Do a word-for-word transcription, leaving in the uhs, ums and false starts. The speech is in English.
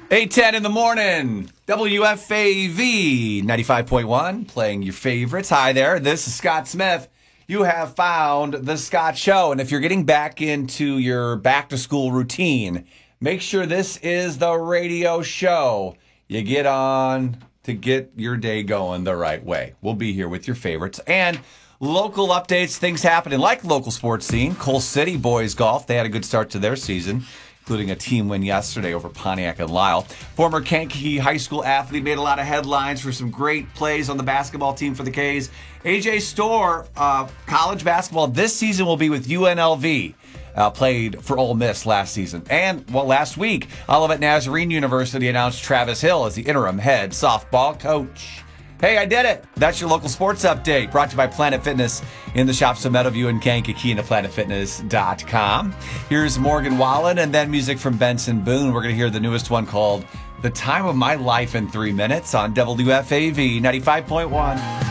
eight ten in the morning, W F A V ninety-five point one, playing your favorites. Hi there, this is Scott Smith. You have found The Scott Show, and if you're getting back into your back-to-school routine, make sure this is the radio show you get on to get your day going the right way. We'll be here with your favorites and local updates, things happening like local sports scene. Coal City boys golf, they had a good start to their season, including a team win yesterday over Pontiac and Lyle. Former Kankakee High School athlete made a lot of headlines for some great plays on the basketball team for the K's. A J Storr, uh, college basketball this season will be with U N L V. Uh, played for Ole Miss last season. And, well, last week, Olivet Nazarene University announced Travis Hill as the interim head softball coach. Hey, I did it. That's your local sports update, brought to you by Planet Fitness in the shops of Meadowview and Kankakee and at planet fitness dot com. Here's Morgan Wallen and then music from Benson Boone. We're going to hear the newest one called The Time of My Life in three minutes on W F A V ninety-five point one.